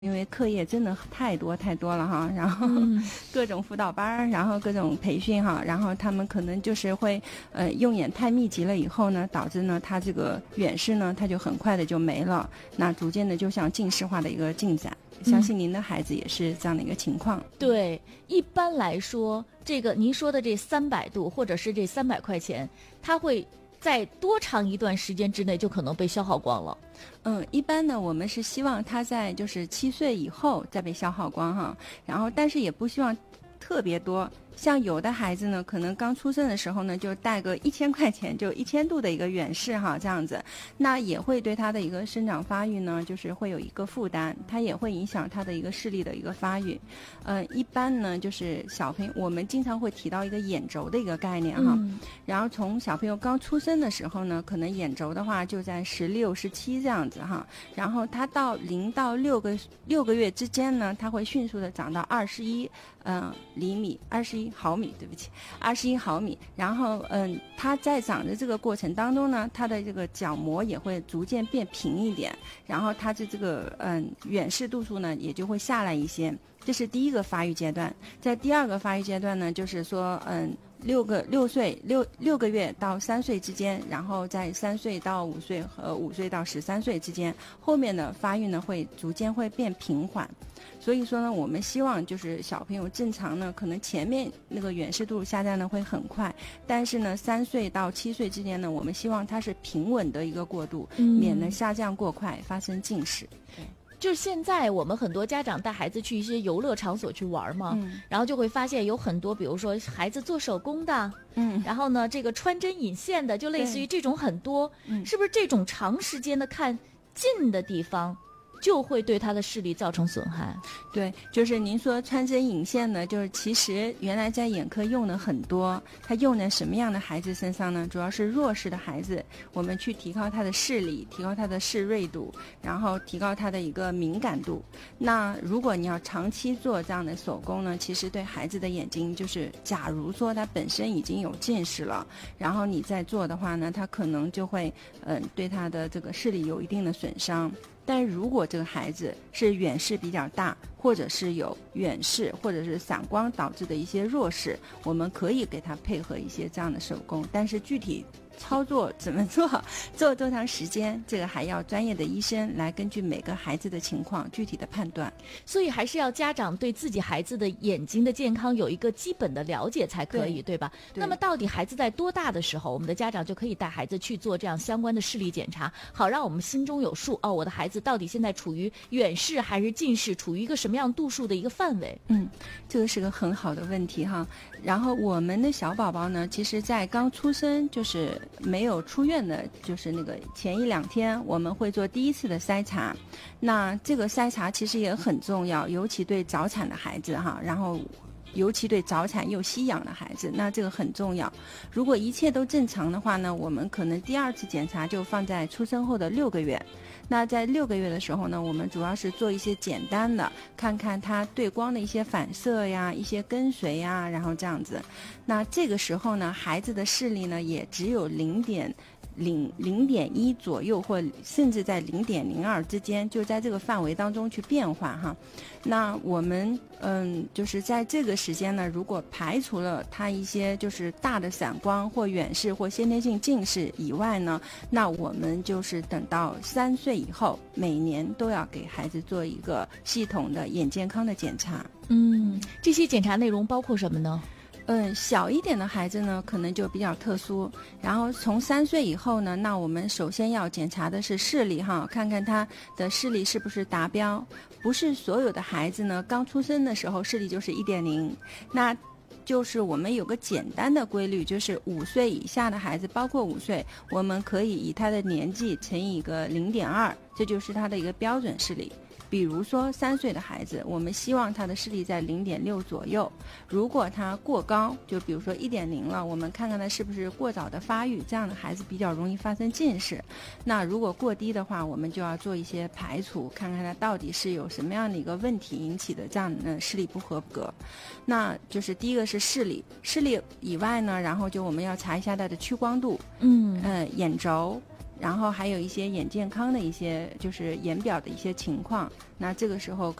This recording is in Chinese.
因为课业真的太多了哈，然后各种辅导班，然后各种培训哈，然后他们可能就是会用眼太密集了以后呢，导致呢他这个远视呢他就很快的就没了，那逐渐的就像近视化的一个进展。相信您的孩子也是这样的一个情况。 对，一般来说，这个您说的这300度或者是这300块钱，它会在多长一段时间之内就可能被消耗光了？ 一般呢，我们是希望他在就是7岁以后再被消耗光哈，然后但是也不希望特别多。像有的孩子呢，可能刚出生的时候呢，就带个1000块钱，就1000度的一个远视哈，这样子，那也会对他的一个生长发育呢，就是会有一个负担，它也会影响他的一个视力的一个发育。一般呢，就是小朋友，我们经常会提到一个眼轴的一个概念哈，然后从小朋友刚出生的时候呢，可能眼轴的话就在16、17这样子哈，然后他到0到6个月之间呢，他会迅速的长到21厘米，21毫米，对不起，21毫米。然后它在长的这个过程当中呢，它的这个角膜也会逐渐变平一点，然后它的这个远视度数呢也就会下来一些。这是第一个发育阶段。在第二个发育阶段呢，就是说6个月到3岁之间，然后在3岁到5岁和5岁到13岁之间，后面的发育呢会逐渐会变平缓。所以说呢，我们希望就是小朋友正常呢，可能前面那个远视度下降呢会很快，但是呢3岁到7岁之间呢，我们希望它是平稳的一个过渡，免得下降过快发生近视。对。 就是现在我们很多家长带孩子去一些游乐场所去玩嘛，然后就会发现有很多，比如说孩子做手工的，然后呢这个穿针引线的，就类似于这种很多，是不是这种长时间的看近的地方就会对他的视力造成损害？ 对，就是您说穿针引线呢，就是其实原来在眼科用的很多，它用在什么样的孩子身上呢？主要是弱势的孩子，我们去提高他的视力，提高他的视锐度，然后提高他的一个敏感度。那如果你要长期做这样的手工呢，其实对孩子的眼睛，就是假如说他本身已经有近视了，然后你再做的话呢，他可能就会对他的这个视力有一定的损伤。但如果这个孩子是远视比较大，或者是有远视或者是散光导致的一些弱视，我们可以给他配合一些这样的手工，但是具体操作怎么做多长时间，这个还要专业的医生来根据每个孩子的情况具体的判断。 所以还是要家长对自己孩子的眼睛的健康有一个基本的了解才可以， 对吧？那么到底孩子在多大的时候，我们的家长就可以带孩子去做这样相关的视力检查，好让我们心中有数，我的孩子到底现在处于远视还是近视，处于一个什么样度数的一个范围？ 这个是个很好的问题哈。然后我们的小宝宝呢，其实在刚出生就是没有出院的，就是那个前1-2天，我们会做第一次的筛查。那这个筛查其实也很重要，尤其对早产的孩子哈，然后尤其对早产又吸氧的孩子，那这个很重要。如果一切都正常的话呢，我们可能第2次检查就放在出生后的6个月。那在6个月的时候呢，我们主要是做一些简单的，看看它对光的一些反射呀，一些跟随呀，然后这样子。那这个时候呢，孩子的视力呢也只有0.1左右，或甚至在0.02之间，就在这个范围当中去变化哈。那我们就是在这个时间呢，如果排除了他一些就是大的散光或远视或先天性近视以外呢，那我们就是等到3岁以后，每年都要给孩子做一个系统的眼健康的检查。 这些检查内容包括什么呢？ 小一点的孩子呢，可能就比较特殊。然后从3岁以后呢，那我们首先要检查的是视力哈，看看他的视力是不是达标。不是所有的孩子呢，刚出生的时候视力就是1.0，那就是我们有个简单的规律，就是5岁以下的孩子，包括5岁，我们可以以他的年纪乘以一个0.2，这就是他的一个标准视力。比如说3岁的孩子，我们希望他的视力在0.6左右。如果他过高，就比如说1.0了，我们看看他是不是过早的发育，这样的孩子比较容易发生近视。那如果过低的话，我们就要做一些排除，看看他到底是有什么样的一个问题引起的这样的视力不合格。那就是第一个是视力，视力以外呢，然后就我们要查一下他的屈光度，眼轴。 然后还有一些眼健康的一些就是眼表的一些情况，那这个时候